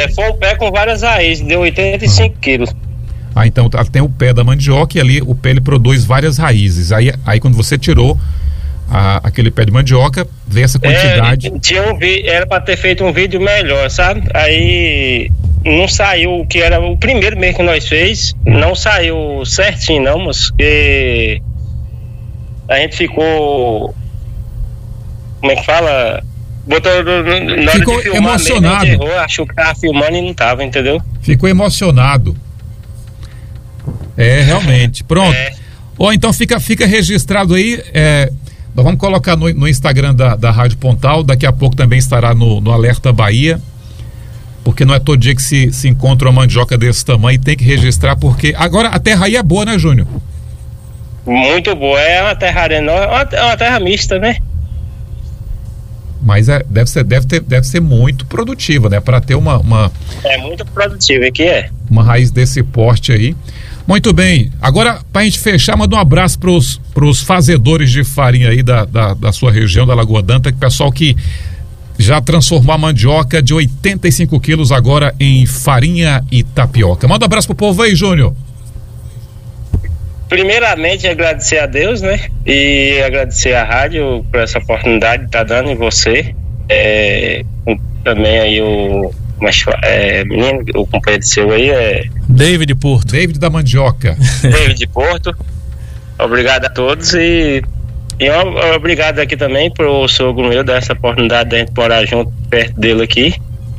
Foi um pé com várias raízes, deu 85 quilos. Então tem o pé da mandioca e ali o pé ele produz várias raízes. Aí quando você tirou aquele pé de mandioca, veio essa quantidade. Era para ter feito um vídeo melhor, sabe? Aí não saiu, o que era o primeiro mês que nós fez, não saiu certinho não, mas que a gente ficou, como é que fala? Ficou emocionado. Mesmo, errou, achou que tava filmando e não tava, entendeu? Ficou emocionado. Realmente. Pronto. Então fica registrado aí. Nós vamos colocar no Instagram da Rádio Pontal. Daqui a pouco também estará no Alerta Bahia. Porque não é todo dia que se encontra uma mandioca desse tamanho, e tem que registrar, porque agora a terra aí é boa, né, Júnior? Muito boa. É uma terra arenosa, é uma terra mista, né? Mas deve ser muito produtiva, né? Para ter uma. É muito produtiva, aqui uma raiz desse porte aí. Muito bem. Agora, pra gente fechar, manda um abraço pros fazedores de farinha aí da sua região, da Lagoa d'Anta, que pessoal que já transformou a mandioca de 85 quilos agora em farinha e tapioca. Manda um abraço pro povo aí, Júnior. Primeiramente, agradecer a Deus, né? E agradecer a rádio por essa oportunidade de estar dando em você. Também aí menino, o companheiro seu aí David Porto. David da Mandioca. David Porto. Obrigado a todos e obrigado aqui também pro sogro meu dar essa oportunidade de a gente morar junto perto dele aqui.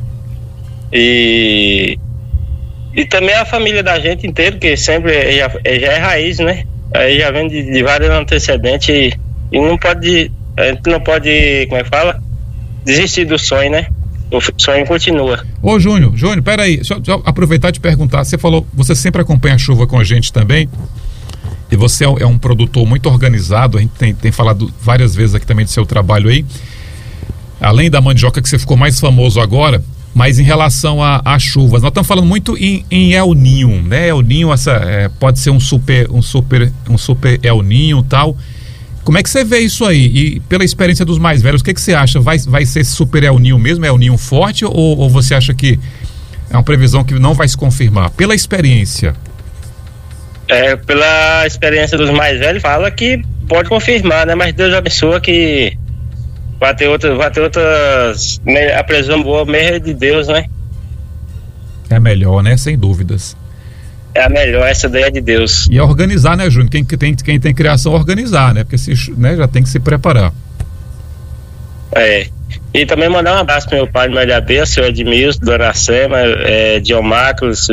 E também a família da gente inteira, que sempre já é raiz, né? Aí já vem de vários antecedentes e a gente não pode, como é que fala? Desistir do sonho, né? O sonho continua. Ô Júnior, peraí, deixa eu aproveitar e te perguntar, você falou, você sempre acompanha a chuva com a gente também, e você é um produtor muito organizado, a gente tem falado várias vezes aqui também do seu trabalho aí, além da mandioca que você ficou mais famoso agora, mas em relação a chuvas, nós estamos falando muito em El Niño, né? El Niño, pode ser um super El Niño e tal. Como é que você vê isso aí? E pela experiência dos mais velhos, o que você acha? Vai ser esse super El Niño mesmo? É El Niño forte ou você acha que é uma previsão que não vai se confirmar? Pela experiência. Pela experiência dos mais velhos, fala que pode confirmar, né? Mas Deus abençoa que vai ter outras, a previsão boa mesmo é de Deus, né? É melhor, né? Sem dúvidas. É a melhor, essa daí é de Deus. E é organizar, né, Júnior? Quem tem criação, organizar, né? Porque já tem que se preparar. E também mandar um abraço pro meu pai de Maria B, o senhor Edmilson, Dona Sema, Diomarcos,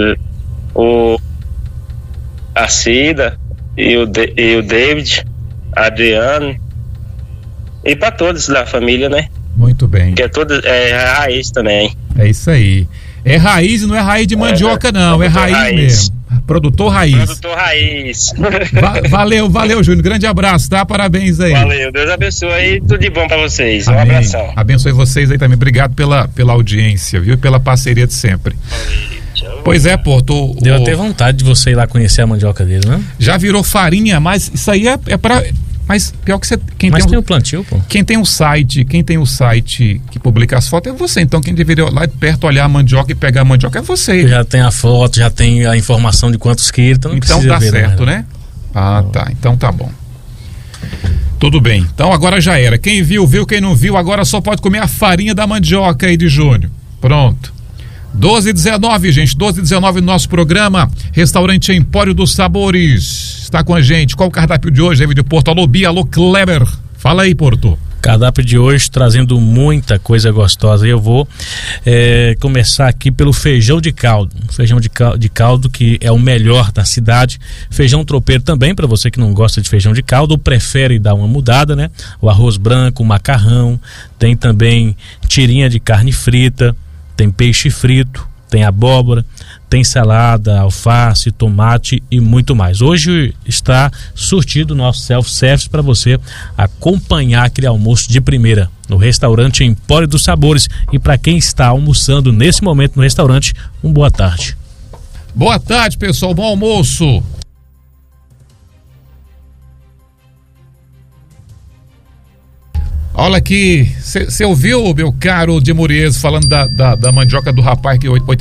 a Cida e o David, Adriano, e para todos da família, né? Muito bem. Que raiz também. É isso aí. É raiz e não é raiz de mandioca, não. É raiz mesmo. Produtor raiz. Valeu, Júnior. Grande abraço, tá? Parabéns aí. Valeu, Deus abençoe aí. Tudo de bom pra vocês. Amém. Um abração. Abençoe vocês aí também. Obrigado pela audiência, viu? E pela parceria de sempre. Pois é, Porto. Deu até vontade de você ir lá conhecer a mandioca dele, né? Já virou farinha, mas isso aí é pra. Mas pior que você. Mas tem o plantio, pô. Quem tem o site que publica as fotos é você. Então quem deveria lá de perto olhar a mandioca e pegar a mandioca é você. Já tem a foto, já tem a informação de quantos quilos, então tá certo, né? Tá. Então tá bom. Tudo bem. Então agora já era. Quem viu, quem não viu, agora só pode comer a farinha da mandioca aí de Júnior. Pronto. 12h19, gente. 12h19 no nosso programa. Restaurante Empório dos Sabores está com a gente. Qual o cardápio de hoje, David Porto? Alô, Bia, alô, Kleber. Fala aí, Porto. Cardápio de hoje trazendo muita coisa gostosa. Eu vou começar aqui pelo feijão de caldo. Feijão de caldo que é o melhor da cidade. Feijão tropeiro também, para você que não gosta de feijão de caldo ou prefere dar uma mudada, né? O arroz branco, o macarrão. Tem também tirinha de carne frita. Tem peixe frito, tem abóbora, tem salada, alface, tomate e muito mais. Hoje está surtido o nosso self-service para você acompanhar aquele almoço de primeira no restaurante Empório dos Sabores. E para quem está almoçando nesse momento no restaurante, boa tarde. Boa tarde, pessoal, bom almoço. Olha aqui, você ouviu, meu caro de Muriez, falando da mandioca do rapaz que